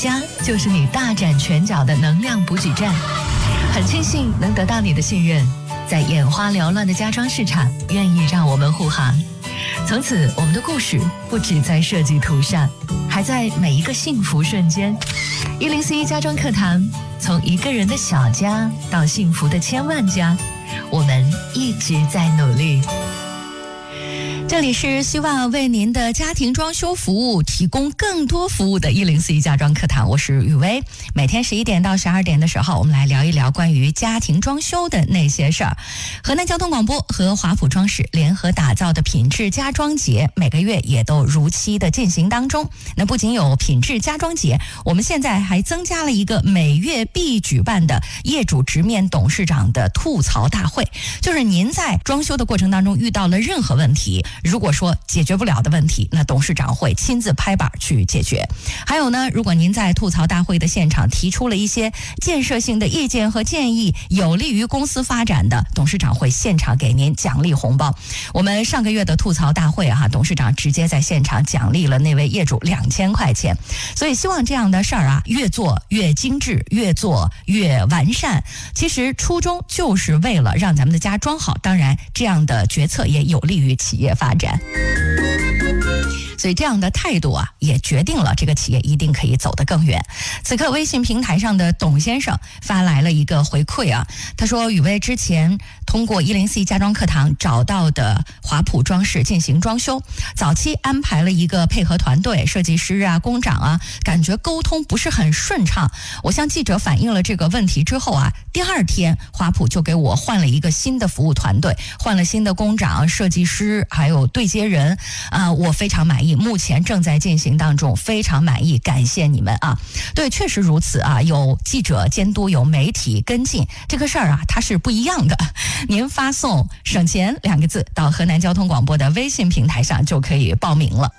家就是你大展拳脚的能量补给站。很庆幸能得到你的信任，在眼花缭乱的家装市场，愿意让我们护航。从此，我们的故事不只在设计图上，还在每一个幸福瞬间。104家装课堂，从一个人的小家到幸福的千万家，我们一直在努力。这里是希望为您的家庭装修服务提供更多服务的104家装课堂，我是雨薇。每天11点到12点的时候，我们来聊一聊关于家庭装修的那些事儿。河南交通广播和华普装饰联合打造的品质家装节，每个月也都如期的进行当中。那不仅有品质家装节，我们现在还增加了一个每月必举办的业主直面董事长的吐槽大会，就是您在装修的过程当中遇到了任何问题，如果说解决不了的问题，那董事长会亲自拍板去解决。还有呢，如果您在吐槽大会的现场提出了一些建设性的意见和建议，有利于公司发展的，董事长会现场给您奖励红包。我们上个月的吐槽大会董事长直接在现场奖励了那位业主2000块钱。所以希望这样的事儿越做越精致，越做越完善。其实初衷就是为了让咱们的家装好，当然这样的决策也有利于企业发展。所以这样的态度也决定了这个企业一定可以走得更远。此刻微信平台上的董先生发来了一个回馈他说，雨薇之前通过104家装课堂找到的华普装饰进行装修，早期安排了一个配合团队，设计师工长感觉沟通不是很顺畅。我向记者反映了这个问题之后第二天华普就给我换了一个新的服务团队，换了新的工长、设计师还有对接人我非常满意，目前正在进行当中，非常满意，感谢你们对，确实如此有记者监督，有媒体跟进，这个事儿它是不一样的。您发送省钱2个字到河南交通广播的微信平台上就可以报名了。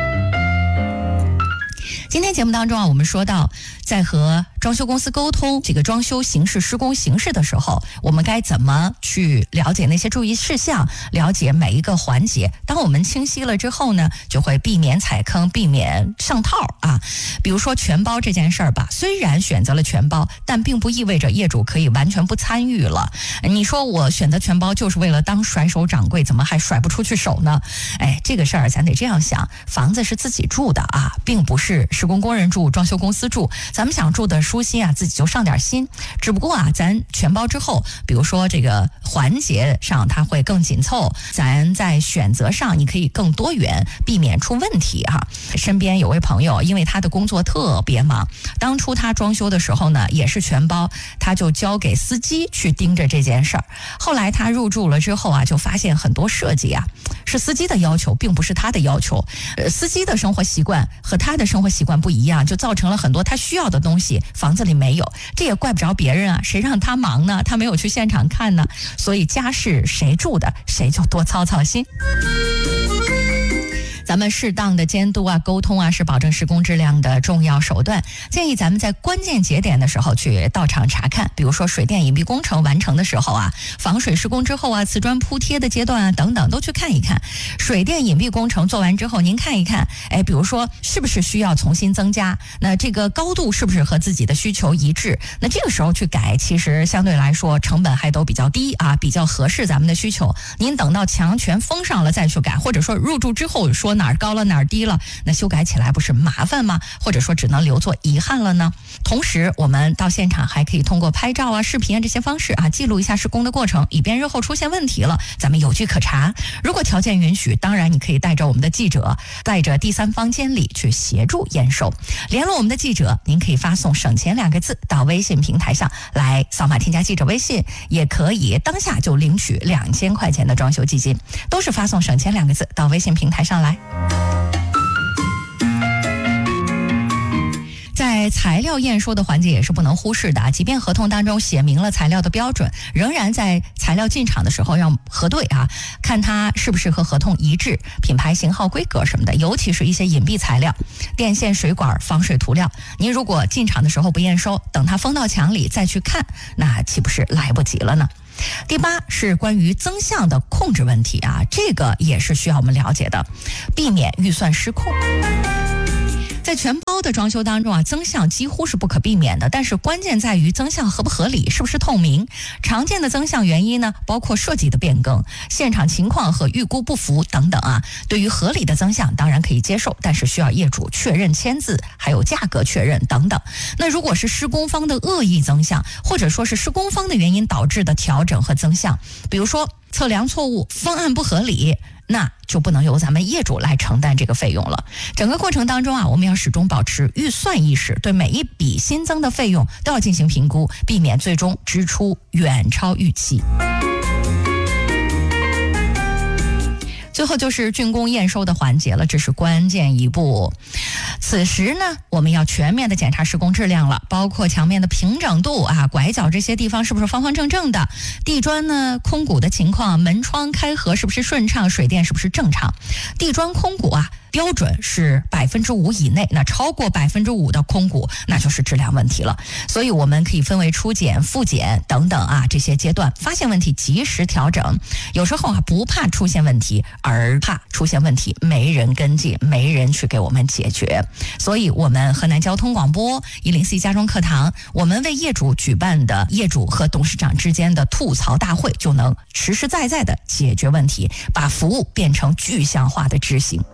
今天节目当中我们说到，在和装修公司沟通这个装修形式、施工形式的时候，我们该怎么去了解那些注意事项，了解每一个环节。当我们清晰了之后呢，就会避免踩坑，避免上套比如说全包这件事儿吧，虽然选择了全包，但并不意味着业主可以完全不参与了。你说我选择全包就是为了当甩手掌柜，怎么还甩不出去手呢？这个事儿咱得这样想，房子是自己住的并不是施工工人住、装修公司住。咱们想住的舒心自己就上点心。只不过咱全包之后，比如说这个环节上它会更紧凑，咱在选择上你可以更多元，避免出问题身边有位朋友，因为他的工作特别忙，当初他装修的时候呢也是全包，他就交给司机去盯着这件事儿。后来他入住了之后就发现很多设计是司机的要求，并不是他的要求。司机的生活习惯和他的生活习惯不一样，就造成了很多他需要的东西房子里没有。这也怪不着别人谁让他忙呢？他没有去现场看呢。所以家是谁住的，谁就多操操心。咱们适当的监督沟通是保证施工质量的重要手段。建议咱们在关键节点的时候去到场查看，比如说水电隐蔽工程完成的时候防水施工之后瓷砖铺贴的阶段等等都去看一看。水电隐蔽工程做完之后，您看一看比如说是不是需要重新增加，那这个高度是不是和自己的需求一致，那这个时候去改，其实相对来说成本还都比较低比较合适咱们的需求。您等到墙全封上了再去改，或者说入住之后说哪儿高了哪儿低了，那修改起来不是麻烦吗？或者说只能留作遗憾了呢？同时我们到现场还可以通过拍照视频这些方式记录一下施工的过程，以便日后出现问题了咱们有据可查。如果条件允许，当然你可以带着我们的记者，带着第三方监理去协助验收。联络我们的记者，您可以发送省钱2个字到微信平台上来，扫码添加记者微信，也可以当下就领取2000块钱的装修基金，都是发送省钱2个字到微信平台上来。在材料验收的环节也是不能忽视的即便合同当中写明了材料的标准，仍然在材料进场的时候要核对看它是不是和合同一致，品牌型号规格什么的，尤其是一些隐蔽材料，电线水管防水涂料，您如果进场的时候不验收，等它封到墙里再去看，那岂不是来不及了呢？第8是关于增项的控制问题这个也是需要我们了解的，避免预算失控。 在全包的装修当中啊，增项几乎是不可避免的，但是关键在于增项合不合理，是不是透明。常见的增项原因呢，包括设计的变更、现场情况和预估不符等等啊。对于合理的增项当然可以接受，但是需要业主确认签字，还有价格确认等等。那如果是施工方的恶意增项，或者说是施工方的原因导致的调整和增项，比如说测量错误、方案不合理，那就不能由咱们业主来承担这个费用了。整个过程当中啊，我们要始终保持预算意识，对每一笔新增的费用都要进行评估，避免最终支出远超预期。最后就是竣工验收的环节了，这是关键一步。此时呢，我们要全面的检查施工质量了，包括墙面的平整度啊，拐角这些地方是不是方方正正的，地砖呢空鼓的情况，门窗开合是不是顺畅，水电是不是正常。地砖空鼓啊，标准是5%以内，那超过5%的空鼓，那就是质量问题了。所以我们可以分为初检、复检等等啊这些阶段，发现问题及时调整。有时候啊，不怕出现问题，而怕出现问题没人跟进，没人去给我们解决。所以我们河南交通广播104家装课堂，我们为业主举办的业主和董事长之间的吐槽大会，就能实实在在的解决问题，把服务变成具象化的执行。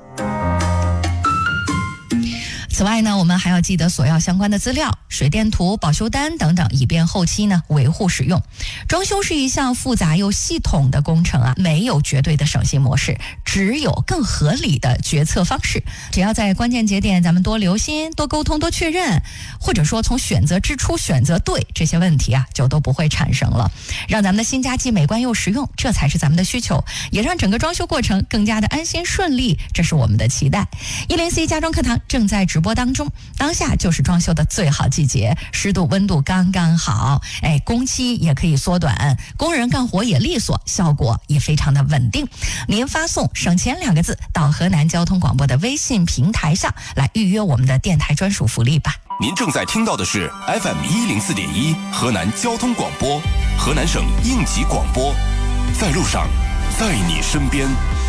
此外呢，我们还要记得索要相关的资料、水电图、保修单等等，以便后期呢维护使用。装修是一项复杂又系统的工程啊，没有绝对的省心模式，只有更合理的决策方式。只要在关键节点咱们多留心、多沟通、多确认，或者说从选择之初选择对，这些问题啊就都不会产生了。让咱们的新家既美观又实用，这才是咱们的需求，也让整个装修过程更加的安心顺利，这是我们的期待。104家装课堂正在直播当中，当下就是装修的最好季节，湿度温度刚刚好，工期也可以缩短，工人干活也利索，效果也非常的稳定。您发送省钱2个字到河南交通广播的微信平台上来预约我们的电台专属福利吧。 您正在听到的是 FM104.1 河南交通广播，河南省应急广播，在路上，在你身边。